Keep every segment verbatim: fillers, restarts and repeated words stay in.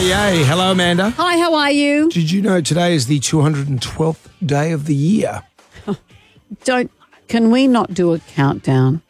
yay. Hello, Amanda. Hi, how are you? Did you know today is the two hundred twelfth day of the year? Don't. Can we not do a countdown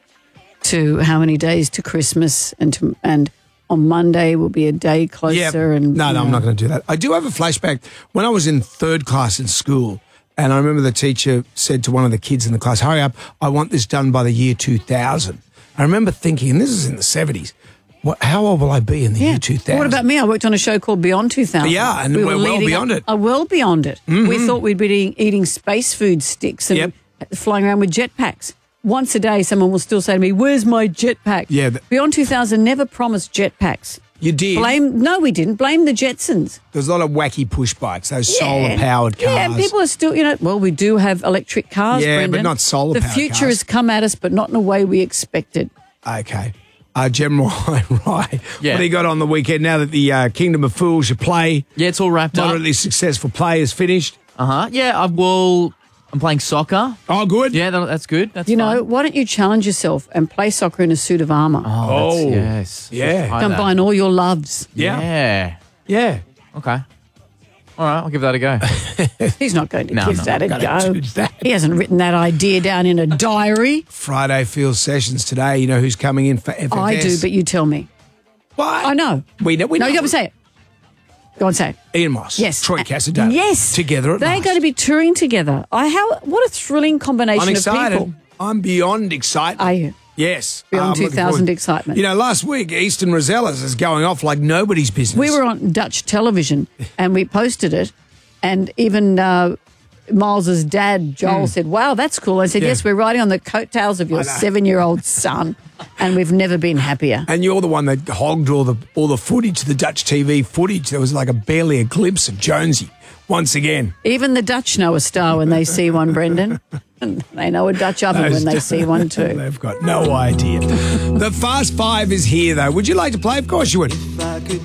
to how many days to Christmas and to, and on Monday will be a day closer? Yep. And No, no, you I'm know. not going to do that. I do have a flashback. When I was in third class in school, and I remember the teacher said to one of the kids in the class, hurry up, I want this done by the year two thousand. I remember thinking, and this is in the seventies, what, how old will I be in the Yeah. year two thousand? What about me? I worked on a show called Beyond two thousand. Yeah, and we're well leading beyond up- it. Uh, well beyond it. We thought we'd be eating, eating space food sticks and Yep. flying around with jetpacks. Once a day, someone will still say to me, where's my jetpack? Yeah, but- Beyond two thousand never promised jetpacks. You did. Blame? No, we didn't. Blame the Jetsons. There's a lot of wacky push bikes, those Yeah. solar-powered cars. Yeah, and people are still, you know, well, we do have electric cars, Yeah, but Brendan. not solar-powered The future cars. has come at us, but not in a way we expected. Okay. Uh, General Rye, Yeah. what do you got on the weekend now that the uh, Kingdom of Fools, your play, Yeah, it's all wrapped up. moderately successful play is finished? Uh-huh. Yeah, I will... I'm playing soccer. Oh, good. Yeah, that, that's good. That's You fun. know, why don't you challenge yourself and play soccer in a suit of armour? Oh, Oh, that's, yes. yeah. Try that. Combine all your loves. Yeah. Yeah. Yeah. Okay. All right, I'll give that a go. He's not going to No, give no, that a gonna go. do that. He hasn't written that idea down in a diary. Friday field sessions today. You know who's coming in for F F S? I do, but you tell me. What? I know. We know. We No, know. you got to say it. Go on, say it. Ian Moss. Yes. Troy Uh, Casadona. Yes. Together at They're last. going to be touring together. I how What a thrilling combination I'm of excited. people. I'm beyond excited. Are you? Yes. Beyond I'm looking two thousand forward. excitement. You know, last week, Easton Rosellas is going off like nobody's business. We were on Dutch television and we posted it, and even uh, Miles's dad, Joel, said, wow, that's cool. I said, Hmm. Yeah. yes, we're riding on the coattails of your I know. seven-year-old son, and we've never been happier. And you're the one that hogged all the all the footage, the Dutch T V footage. There was like a barely a glimpse of Jonesy once again. Even the Dutch know a star when they see one, Brendan. And they know a Dutch oven when they see one too. They've got no idea. The Fast Five is here, though. Would you like to play? Of course you would.